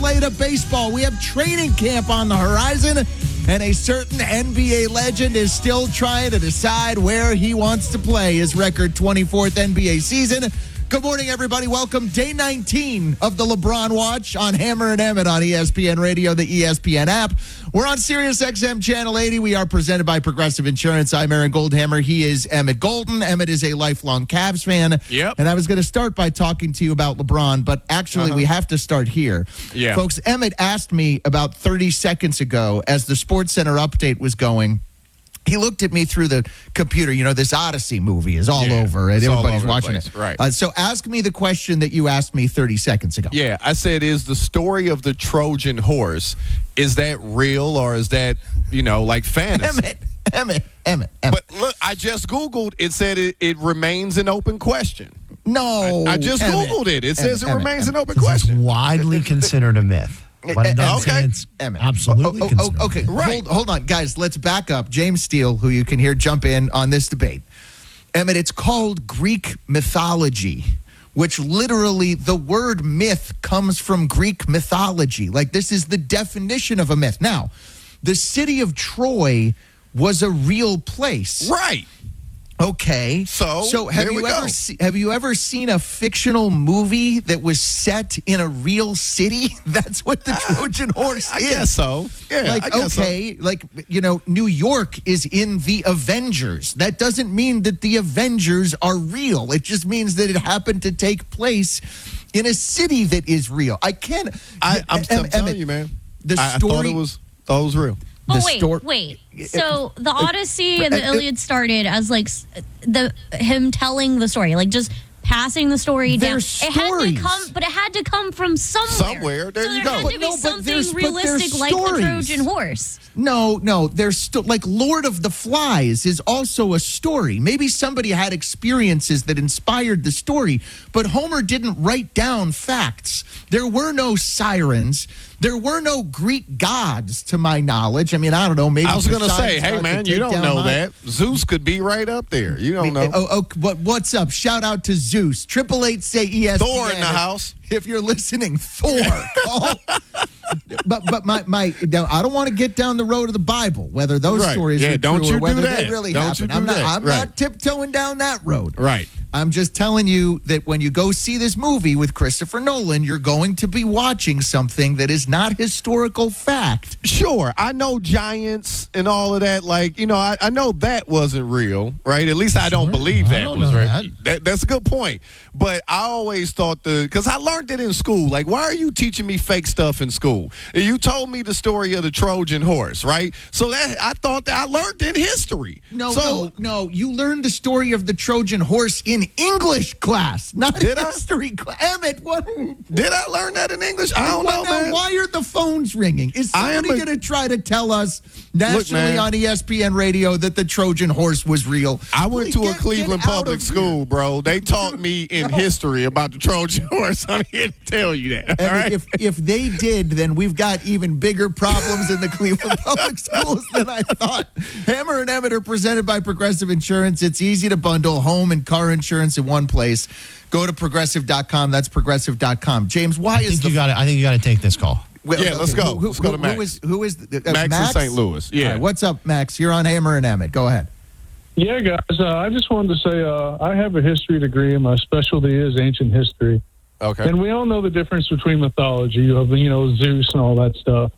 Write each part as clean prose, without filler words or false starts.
slate of baseball. We have training camp on the horizon, and a certain NBA legend is still trying to decide where he wants to play his record 24th NBA season. Good morning, everybody. Welcome day 19 of the LeBron Watch on Hammer and Emmett on ESPN Radio, the ESPN app. We're on Sirius XM Channel 80. We are presented by Progressive Insurance. I'm Aaron Goldhammer. He is Emmett Golden. Emmett is a lifelong Cavs fan. Yep. And I was going to start by talking to you about LeBron, but actually we have to start here. Yeah. Folks, Emmett asked me about 30 seconds ago as the SportsCenter update was going. He looked at me through the computer. You know, this Odyssey movie is all over, and everybody's watching it. Right. So ask me the question that you asked me 30 seconds ago. Yeah, I said, is the story of the Trojan horse, is that real or is that, like fantasy? Emmett. But look, I just Googled. It said it remains an open question. No. I just Googled it. It says it remains an open It's question. widely considered a myth. But it doesn't say it's absolutely considered. Okay, Right. Hold on, guys. Let's back up. James Steele, who you can hear jump in on this debate. Emmett, it's called Greek mythology, which literally the word myth comes from Greek mythology. Like, this is the definition of a myth. Now, the city of Troy was a real place. Right. Okay. So have you ever seen a fictional movie that was set in a real city? That's what the Trojan horse is. I guess so. Yeah, Like, I guess okay, New York is in the Avengers. That doesn't mean that the Avengers are real. It just means that it happened to take place in a city that is real. I'm telling you, man. The I story thought it was real. Wait. So the Odyssey and the Iliad started as him telling the story, like just passing the story down. There's It had to stories. come, but it had to come from somewhere. Somewhere. There you go. Had to be something there's realistic, like stories. the Trojan horse. No, there's still like Lord of the Flies is also a story. Maybe somebody had experiences that inspired the story, but Homer didn't write down facts. There were no sirens. There were no Greek gods, to my knowledge. I mean, I don't know. Maybe I was going to say, Poseidon's hey, got man, to you take don't down know my- that. Zeus could be right up there. You don't know. What's up? Shout out to Zeus. 888 say ESPN. Thor in the house. If you're listening, Thor. But my I don't want to get down the road of the Bible, whether those Right. stories Yeah, are don't true you or do whether that. they really Don't you happen. do that. I'm Right. not tiptoeing down that road. Right. I'm just telling you that when you go see this movie with Christopher Nolan, you're going to be watching something that is not historical fact. Sure, I know giants and all of that. Like, I know that wasn't real, right? At least I don't believe I that don't was know real. That's a good point. But I always thought because I learned it in school. Like, why are you teaching me fake stuff in school? You told me the story of the Trojan horse, right? So I thought that I learned in history. No. You learned the story of the Trojan horse in English class, not history class. Emmett, what? Did I learn that in English? I don't know, man. Why are the phones ringing? Is somebody going to try to tell us nationally man. on ESPN Radio that the Trojan horse was real? I went to a Cleveland get out public of school, here. bro. They taught me in history about the Trojan horse. I'm here to tell you that. All And right? if they did, then we've got even bigger problems in the Cleveland public schools than I thought. Hammer and Emmett are presented by Progressive Insurance. It's easy to bundle home and car insurance in one place. Go to progressive.com. That's progressive.com. James, I think you got to take this call. Yeah, let's go. Let's go to Max. Who is Max in St. Louis. Yeah. All right, what's up, Max? You're on Hammer and Emmett. Go ahead. Yeah, guys, I just wanted to say I have a history degree, and my specialty is ancient history. Okay. And we all know the difference between mythology of, Zeus and all that stuff.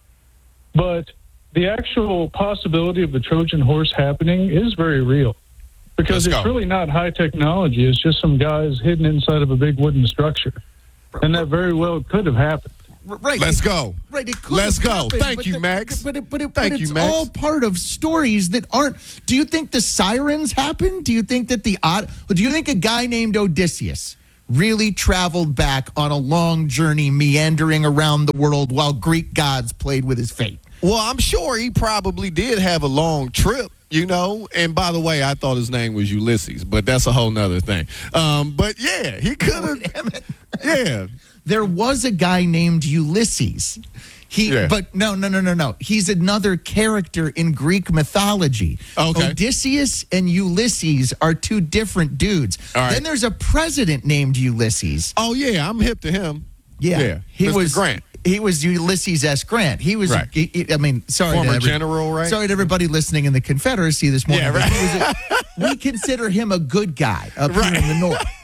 But the actual possibility of the Trojan horse happening is very real. Because Let's it's go. really not high technology. It's just some guys hidden inside of a big wooden structure. And that very well could have happened. Right. Let's go. Right. It could Let's have go. happened, Thank but you, Max. But Thank it's you, Max. all part of stories that aren't. Do you think the sirens happened? Do you think that do you think a guy named Odysseus really traveled back on a long journey, meandering around the world while Greek gods played with his fate? Well, I'm sure he probably did have a long trip, And by the way, I thought his name was Ulysses, but that's a whole nother thing. But yeah, he could have. Yeah. There was a guy named Ulysses. But no. He's another character in Greek mythology. Okay. Odysseus and Ulysses are two different dudes. All right. Then there's a president named Ulysses. Oh, yeah, I'm hip to him. Yeah. He Mr. was Grant. He was Ulysses S. Grant. He was, right. Sorry former to general, right? Sorry to everybody listening in the Confederacy this morning. Yeah, right. We consider him a good guy up here in the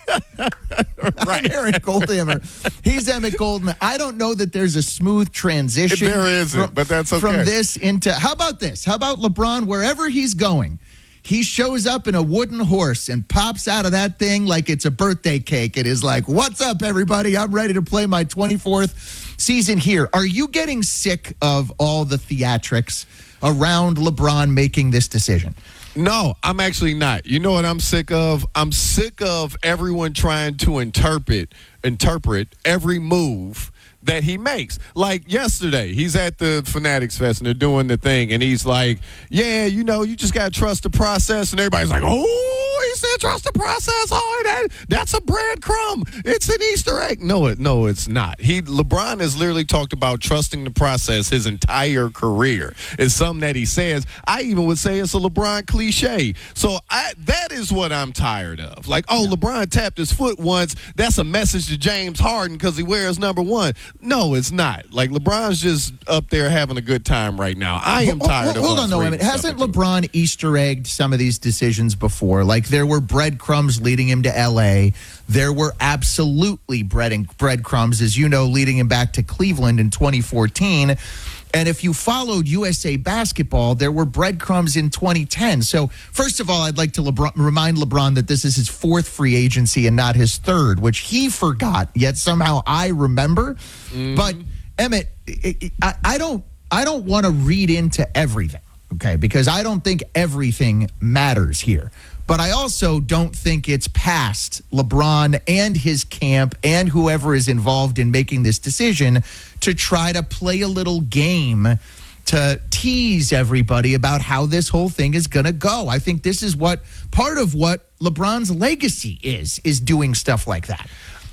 North. Right. Emmett Goldhammer. He's Emmett Goldhammer. I don't know that there's a smooth transition. There isn't, but that's okay. From this into, how about this? How about LeBron, wherever he's going, he shows up in a wooden horse and pops out of that thing like it's a birthday cake. It is like, what's up, everybody? I'm ready to play my 24th season here. Are you getting sick of all the theatrics around LeBron making this decision? No, I'm actually not. You know what I'm sick of? I'm sick of everyone trying to interpret every move that he makes. Like yesterday, he's at the Fanatics Fest and they're doing the thing, and he's like, yeah, you just got to trust the process. And everybody's like, oh, he said trust the process. Oh, that's a breadcrumb. It's an Easter egg. No, it's not. LeBron has literally talked about trusting the process his entire career. It's something that he says. I even would say it's a LeBron cliche. So that is what I'm tired of. Like, LeBron tapped his foot once. That's a message to James Harden because he wears number 1. No, it's not. Like, LeBron's just up there having a good time right now. I am tired of Hold on, though. Hasn't LeBron Easter egged some of these decisions before? Like, there were breadcrumbs leading him to L.A. There were absolutely breadcrumbs, as you know, leading him back to Cleveland in 2014. And if you followed USA Basketball, there were breadcrumbs in 2010. So, first of all, I'd like to remind LeBron that this is his 4th free agency and not his 3rd, which he forgot, yet somehow I remember. Mm-hmm. But, Emmett, I don't want to read into everything, okay, because I don't think everything matters here. But I also don't think it's past LeBron and his camp and whoever is involved in making this decision to try to play a little game to tease everybody about how this whole thing is going to go. I think this is part of what LeBron's legacy is doing stuff like that.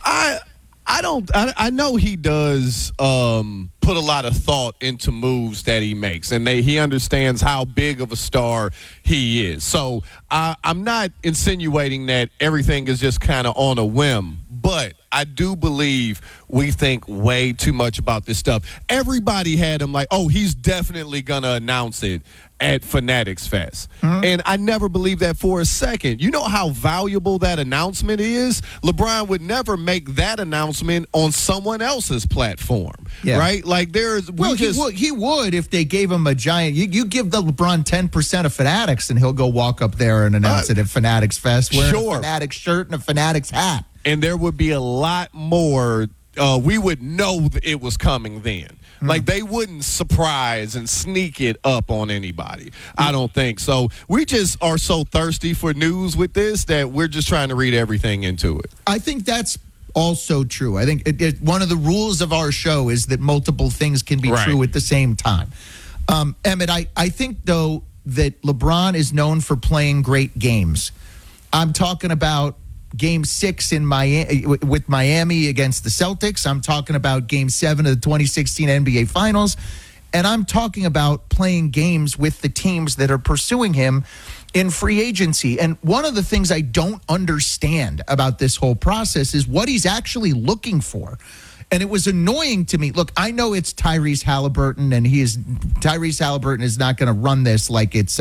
I know he does put a lot of thought into moves that he makes, and he understands how big of a star he is. So I'm not insinuating that everything is just kind of on a whim, but I do believe we think way too much about this stuff. Everybody had him like, oh, he's definitely going to announce it at Fanatics Fest. Mm-hmm. And I never believed that for a second. You know how valuable that announcement is? LeBron would never make that announcement on someone else's platform, right? Like he would if they gave him a giant. You give the LeBron 10% of Fanatics, and he'll go walk up there and announce it at Fanatics Fest wearing a Fanatics shirt and a Fanatics hat. And there would be a lot more. We would know that it was coming then. Mm-hmm. Like, they wouldn't surprise and sneak it up on anybody. I don't think so. We just are so thirsty for news with this that we're just trying to read everything into it. I think that's also true. I think one of the rules of our show is that multiple things can be true at the same time. Emmett, I think, though, that LeBron is known for playing great games. I'm talking about Game 6 in Miami with Miami against the Celtics. I'm talking about Game 7 of the 2016 NBA Finals. And I'm talking about playing games with the teams that are pursuing him in free agency. And one of the things I don't understand about this whole process is what he's actually looking for. And it was annoying to me. Look, I know it's Tyrese Halliburton, and Tyrese Halliburton is not going to run this like it's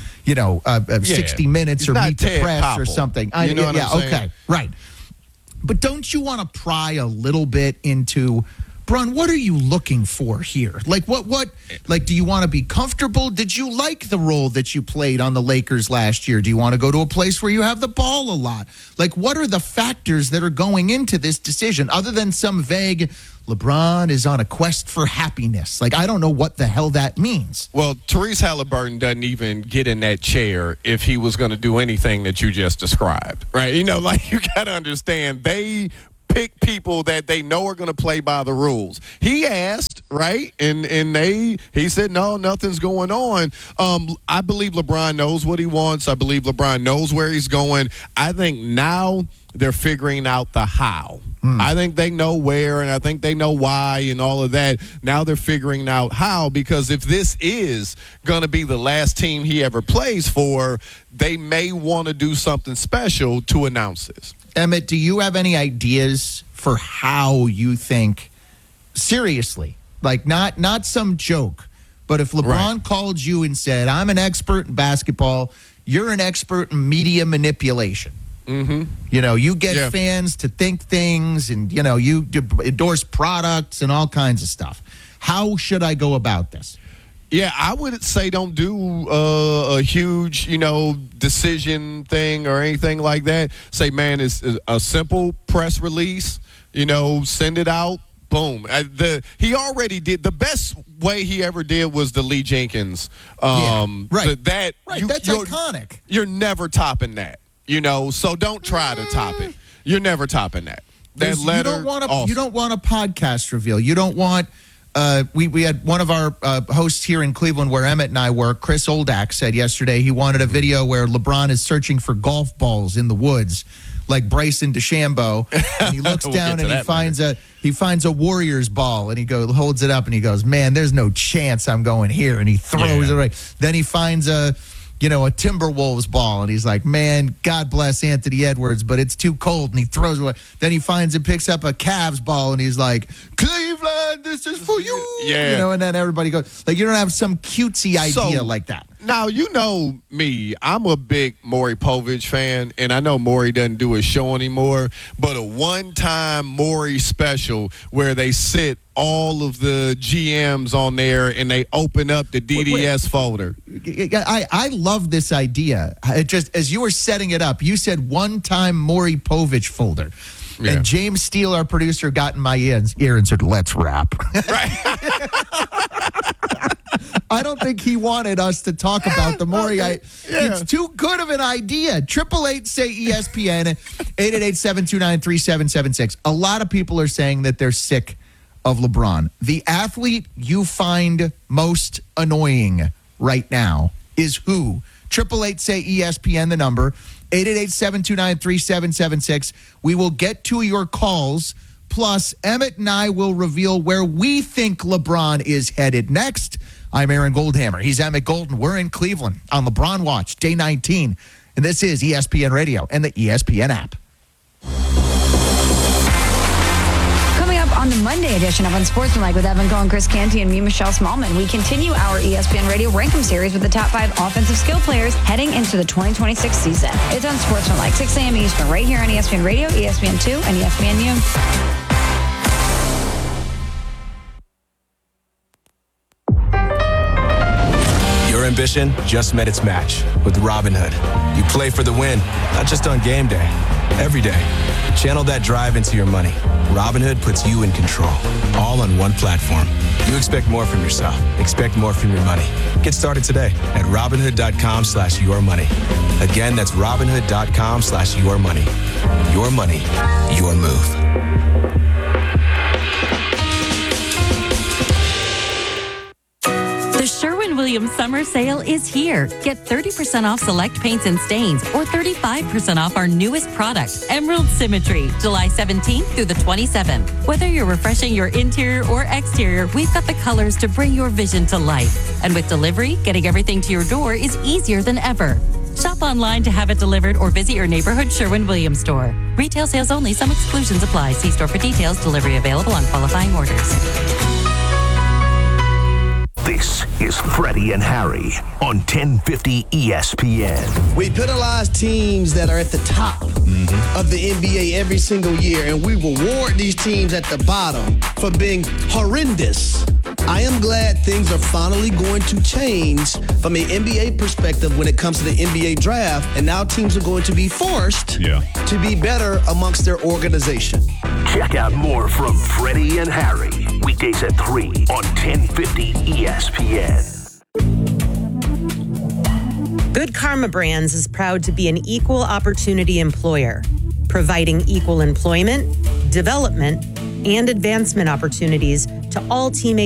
60 Minutes or Meet the Press Popple or something. You know what I'm saying? Okay, right. But don't you want to pry a little bit into, Bron, what are you looking for here? Like, like, do you want to be comfortable? Did you like the role that you played on the Lakers last year? Do you want to go to a place where you have the ball a lot? Like, what are the factors that are going into this decision other than some vague, LeBron is on a quest for happiness? Like, I don't know what the hell that means. Well, Tyrese Halliburton doesn't even get in that chair if he was going to do anything that you just described, right? You got to understand, they pick people that they know are going to play by the rules. He asked, right? And he said, no, nothing's going on. I believe LeBron knows what he wants. I believe LeBron knows where he's going. I think now they're figuring out the how. I think they know where, and I think they know why and all of that. Now they're figuring out how, because if this is going to be the last team he ever plays for, they may want to do something special to announce this. Emmett, do you have any ideas for how you think seriously, like not some joke, but if LeBron called you and said, I'm an expert in basketball, you're an expert in media manipulation. Mm-hmm. You know, you get fans to think things and, you know, you endorse products and all kinds of stuff. How should I go about this? Yeah, I would say don't do a huge, decision thing or anything like that. Say, man, it's a simple press release, send it out. Boom. He already did. The best way he ever did was the Lee Jenkins. Right. That's iconic. You're never topping that, so don't try to top it. You're never topping that. That letter, you don't want a podcast reveal. You don't want we had one of our hosts here in Cleveland where Emmett and I work, Chris Oldak, said yesterday he wanted a video where LeBron is searching for golf balls in the woods like Bryson DeChambeau, and he looks down and he finds a Warriors ball, and he holds it up and he goes, man, there's no chance I'm going here, and he throws it right. Then he finds a Timberwolves ball, and he's like, man, God bless Anthony Edwards, but it's too cold, and he throws it away. Then he finds and picks up a Cavs ball, and he's like, Cleveland, this is for you. Yeah. And then everybody goes, like, you don't have some cutesy idea like that. Now, you know me. I'm a big Maury Povich fan, and I know Maury doesn't do his show anymore, but a one-time Maury special where they sit all of the GMs on there and they open up the DDS folder. I love this idea. It just, as you were setting it up, you said one-time Maury Povich folder. Yeah. And James Steele, our producer, got in my ear and said, let's rap. Right. I don't think he wanted us to talk about the Maury. It's too good of an idea. 888-SAY-ESPN, 888-729-3776. A lot of people are saying that they're sick of LeBron. The athlete you find most annoying right now is who? 888-SAY-ESPN, the number, 888-729-3776. We will get to your calls. Plus, Emmett and I will reveal where we think LeBron is headed next. I'm Aaron Goldhammer. He's Emmett Golden. We're in Cleveland on LeBron Watch, day 19. And this is ESPN Radio and the ESPN app. Coming up on the Monday edition of Unsportsmanlike with Evan Cohen, Chris Canty, and me, Michelle Smallman, we continue our ESPN Radio Rankum series with the top 5 offensive skill players heading into the 2026 season. It's Unsportsmanlike, 6 a.m. Eastern, right here on ESPN Radio, ESPN2, and ESPNU. Your ambition just met its match with Robinhood. You play for the win, not just on game day, every day. Channel that drive into your money. Robinhood puts you in control, all on one platform. You expect more from yourself. Expect more from your money. Get started today at Robinhood.com/yourmoney. Again, that's Robinhood.com/yourmoney. Your money, your move. Sherwin-Williams summer sale is here. Get 30% off select paints and stains or 35% off our newest product, Emerald Symmetry, July 17th through the 27th. Whether you're refreshing your interior or exterior, we've got the colors to bring your vision to life. And with delivery, getting everything to your door is easier than ever. Shop online to have it delivered or visit your neighborhood Sherwin-Williams store. Retail sales only. Some exclusions apply. See store for details. Delivery available on qualifying orders. This is Freddie and Harry on 1050 ESPN. We penalize teams that are at the top of the NBA every single year, and we reward these teams at the bottom for being horrendous. I am glad things are finally going to change from an NBA perspective when it comes to the NBA draft, and now teams are going to be forced to be better amongst their organization. Check out more from Freddie and Harry, weekdays at 3 on 1050 ESPN. Good Karma Brands is proud to be an equal opportunity employer, providing equal employment, development, and advancement opportunities to all teammates